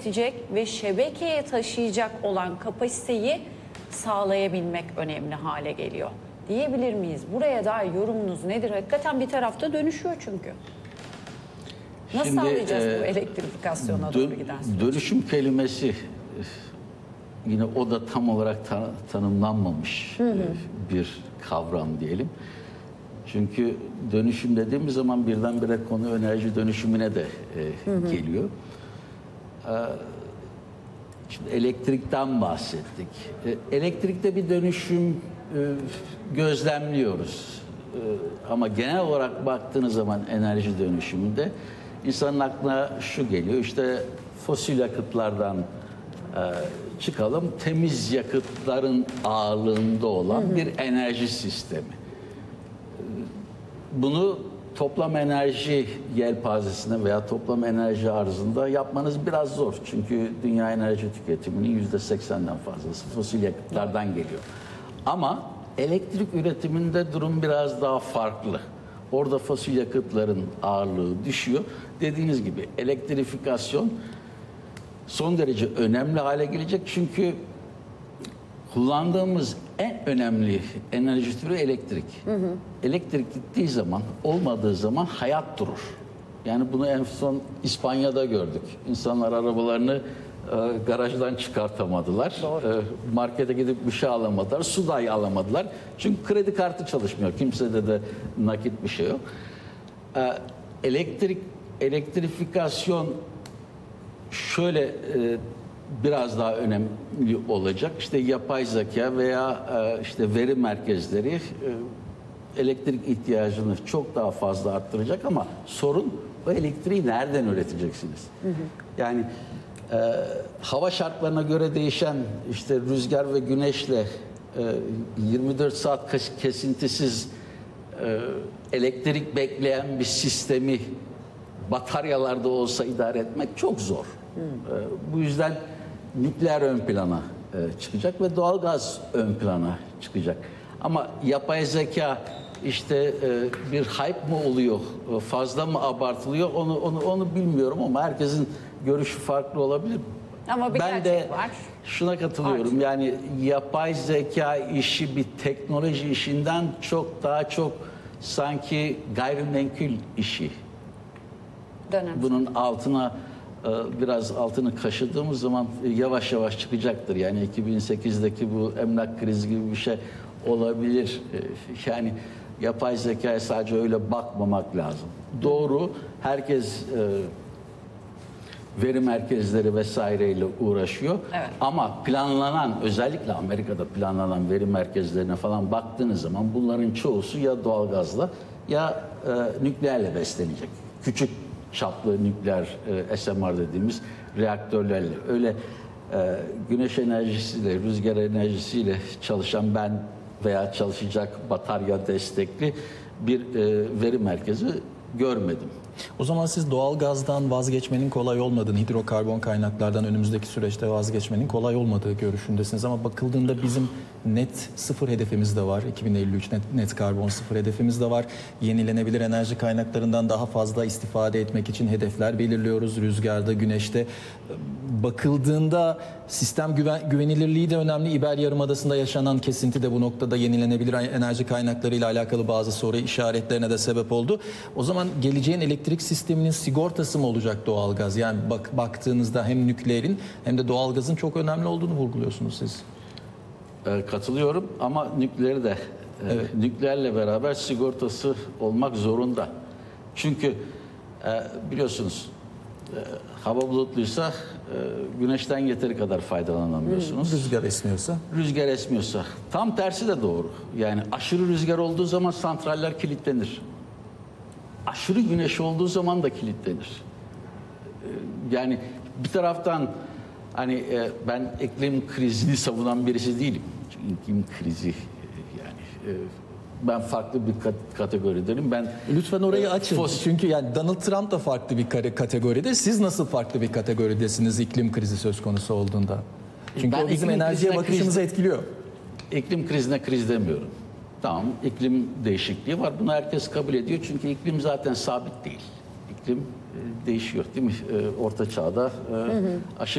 üretecek ve şebekeye taşıyacak olan kapasiteyi sağlayabilmek önemli hale geliyor. Diyebilir miyiz? Buraya dair yorumunuz nedir? Hakikaten bir tarafta dönüşüyor çünkü. Nasıl Şimdi, sağlayacağız bu elektrifikasyona doğru giden süreci? Dönüşüm kelimesi yine o da tam olarak tanımlanmamış bir kavram diyelim. Çünkü dönüşüm dediğimiz zaman birdenbire konu enerji dönüşümüne de geliyor. Şimdi elektrikten bahsettik. Elektrikte bir dönüşüm gözlemliyoruz. Ama genel olarak baktığınız zaman enerji dönüşümünde insanın aklına şu geliyor: işte fosil yakıtlardan çıkalım, temiz yakıtların ağırlığında olan bir enerji sistemi. Bunu toplam enerji yelpazesine veya toplam enerji arzında yapmanız biraz zor. Çünkü dünya enerji tüketiminin %80'den fazlası fosil yakıtlardan geliyor. Ama elektrik üretiminde durum biraz daha farklı. Orada fosil yakıtların ağırlığı düşüyor. Dediğiniz gibi elektrifikasyon son derece önemli hale gelecek. Çünkü kullandığımız en önemli enerji türü elektrik. Elektrik gittiği zaman, olmadığı zaman hayat durur. Yani bunu en son İspanya'da gördük. İnsanlar arabalarını garajdan çıkartamadılar. Markete gidip bir şey alamadılar. Su dahi alamadılar. Çünkü kredi kartı çalışmıyor. Kimsede de nakit bir şey yok. Elektrifikasyon şöyle biraz daha önemli olacak. İşte yapay zeka veya işte veri merkezleri elektrik ihtiyacını çok daha fazla arttıracak ama sorun o elektriği nereden üreteceksiniz? Yani hava şartlarına göre değişen işte rüzgar ve güneşle 24 saat kesintisiz elektrik bekleyen bir sistemi bataryalarda olsa idare etmek çok zor. Bu yüzden nükleer ön plana çıkacak ve doğalgaz ön plana çıkacak. Ama yapay zeka işte bir hype mı oluyor, fazla mı abartılıyor onu bilmiyorum ama herkesin görüşü farklı olabilir. Ama bir ben de gerçek var. şuna katılıyorum. Yani yapay zeka işi bir teknoloji işinden daha çok sanki gayrimenkul işi. Bunun altına biraz altını kaşıdığımız zaman yavaş yavaş çıkacaktır. Yani 2008'deki bu emlak krizi gibi bir şey olabilir. Yani yapay zekaya sadece öyle bakmamak lazım. Doğru, herkes veri merkezleri vesaireyle uğraşıyor. Evet. Ama planlanan, özellikle Amerika'da planlanan veri merkezlerine falan baktığınız zaman bunların çoğusu ya doğalgazla ya nükleerle beslenecek. Küçük çaplı nükleer SMR dediğimiz reaktörlerle. Öyle güneş enerjisiyle, rüzgar enerjisiyle çalışan veya çalışacak batarya destekli bir veri merkezi görmedim. O zaman siz doğal gazdan vazgeçmenin kolay olmadığını, hidrokarbon kaynaklardan önümüzdeki süreçte vazgeçmenin kolay olmadığı görüşündesiniz. Ama bakıldığında bizim net sıfır hedefimiz de var. 2053 net karbon sıfır hedefimiz de var. Yenilenebilir enerji kaynaklarından daha fazla istifade etmek için hedefler belirliyoruz. Rüzgarda, güneşte. Bakıldığında sistem güvenilirliği de önemli. İber Yarımadası'nda yaşanan kesinti de bu noktada yenilenebilir enerji kaynaklarıyla alakalı bazı soru işaretlerine de sebep oldu. O zaman geleceğin elektrik sisteminin sigortası mı olacak doğalgaz? Yani baktığınızda hem nükleerin hem de doğalgazın çok önemli olduğunu vurguluyorsunuz siz. Katılıyorum ama nükleeri de nükleerle beraber sigortası olmak zorunda. Çünkü biliyorsunuz hava bulutluysa güneşten yeteri kadar faydalanamıyorsunuz. Rüzgar esmiyorsa? Rüzgar esmiyorsa. Tam tersi de doğru. Yani aşırı rüzgar olduğu zaman santraller kilitlenir. Aşırı güneş olduğu zaman da kilitlenir. Yani bir taraftan hani ben iklim krizini savunan birisi değilim. Çünkü iklim krizi yani ben farklı bir kategoridenim. Ben lütfen orayı açın. Çünkü yani Donald Trump da farklı bir kategoride. Siz nasıl farklı bir kategoridesiniz iklim krizi söz konusu olduğunda? Çünkü o bizim enerjiye bakışımızı etkiliyor. İklim krizine kriz demiyorum. Tamam, iklim değişikliği var. Bunu herkes kabul ediyor. Çünkü iklim zaten sabit değil. İklim değişiyor değil mi? Orta Çağ'da aşırı